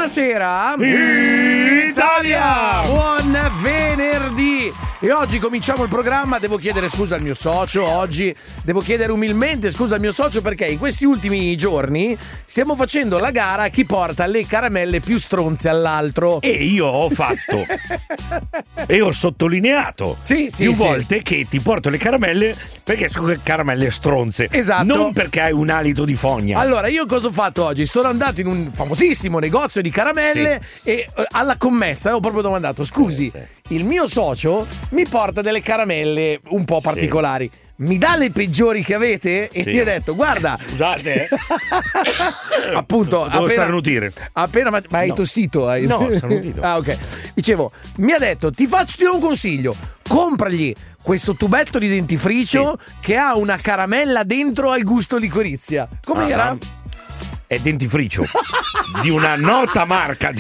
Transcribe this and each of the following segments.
Buonasera Italia! Buon venerdì! E oggi cominciamo il programma. Devo chiedere scusa al mio socio. Oggi devo chiedere umilmente scusa al mio socio perché in questi ultimi giorni stiamo facendo la gara a chi porta le caramelle più stronze all'altro. E io ho fatto e ho sottolineato più volte che ti porto le caramelle perché sono caramelle stronze. Esatto. Non perché hai un alito di fogna. Allora, io cosa ho fatto oggi? Sono andato in un famosissimo negozio di caramelle e alla commessa avevo proprio domandato: scusi, il mio socio mi porta delle caramelle un po' particolari. Mi dà le peggiori che avete? E mi ha detto: guarda, scusate, appunto, devo starnutire. Ma hai tossito? No, starnutito. Ah, ok. Dicevo, mi ha detto: ti do un consiglio, compragli questo tubetto di dentifricio che ha una caramella dentro al gusto liquirizia. Come era? È dentifricio di una nota marca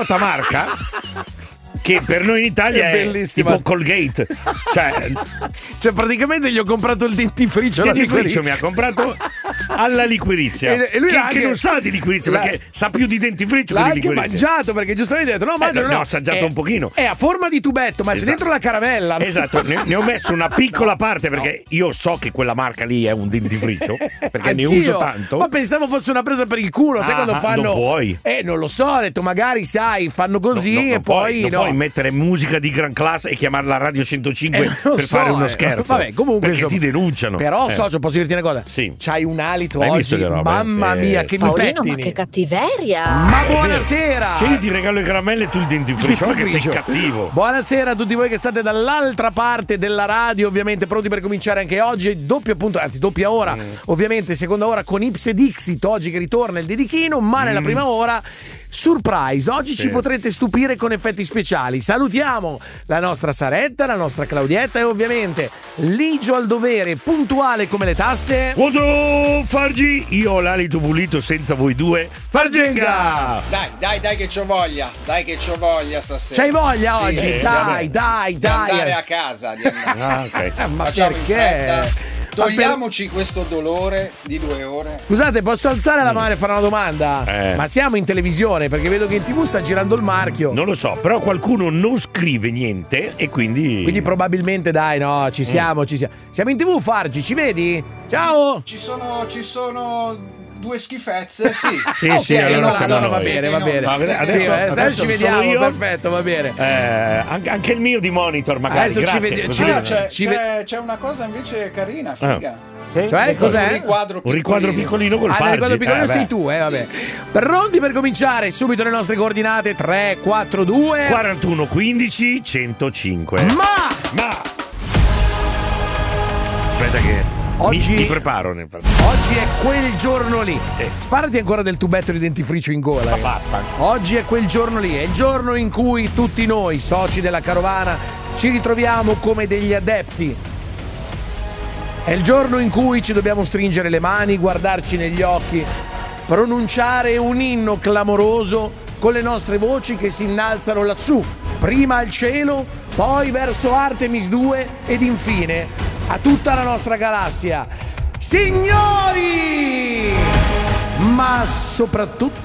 che per noi in Italia è tipo Colgate. Cioè praticamente gli ho comprato il dentifricio alla liquirizia. Mi ha comprato alla liquirizia. E lui che non sa di liquirizia perché sa più di dentifricio che di liquirizia. L'ha anche mangiato perché giustamente ha detto no, mangialo. Ne ho assaggiato un pochino. È a forma di tubetto, ma c'è dentro la caramella. Esatto, ne ho messo una piccola parte perché io so che quella marca lì è un dentifricio perché ne uso tanto. Ma pensavo fosse una presa per il culo, sai quando fanno. Non puoi. Non lo so, ho detto magari sai, fanno così e poi non puoi mettere musica di gran classe e chiamarla Radio 105 per fare uno scherzo. Vabbè, comunque perché ti denunciano. Però socio, posso dirti una cosa? Sì. C'hai un alito oggi, mamma mia, che Paolino, mi pettini. ma che cattiveria. Ma buonasera. Io ti regalo le caramelle e tu il dentifricio, che sei cattivo. Buonasera a tutti voi che state dall'altra parte della radio, ovviamente pronti per cominciare anche oggi, doppia ora, ovviamente seconda ora con Ips e Dixit, oggi che ritorna il dedichino, ma nella prima ora surprise, oggi ci potrete stupire con effetti speciali. Salutiamo la nostra Saretta, la nostra Claudietta e ovviamente Ligio al dovere, puntuale come le tasse. Fargi, io ho l'alito pulito senza voi due. Fargenga! Dai che c'ho voglia, stasera. C'hai voglia oggi? Di andare a casa, Ma facciamo perché? in fretta. Togliamoci questo dolore di 2 ore. Scusate, posso alzare la mano e fare una domanda? Ma siamo in televisione? Perché vedo che in TV sta girando il marchio. Non lo so, però qualcuno non scrive niente e quindi... Quindi probabilmente ci siamo. Siamo in TV, Fargi, ci vedi? Ciao! Ci sono 2 schifezze, sì. Sì, allora va bene. Adesso ci vediamo, perfetto, va bene. Anche il mio di monitor, magari. Adesso c'è una cosa invece carina, figa. Cioè, cos'è? Un riquadro piccolino col Fargi. Il riquadro piccolino sei tu, vabbè. Pronti per cominciare? Subito le nostre coordinate 3, 4, 2 41 15 105. Ma aspetta che oggi mi preparo nel oggi è quel giorno lì. Sparati ancora del tubetto di dentifricio in gola. Oggi è quel giorno lì, è il giorno in cui tutti noi, soci della carovana, ci ritroviamo come degli adepti. È il giorno in cui ci dobbiamo stringere le mani, guardarci negli occhi, pronunciare un inno clamoroso con le nostre voci che si innalzano lassù, prima al cielo, poi verso Artemis 2 ed infine a tutta la nostra galassia. Signori, ma soprattutto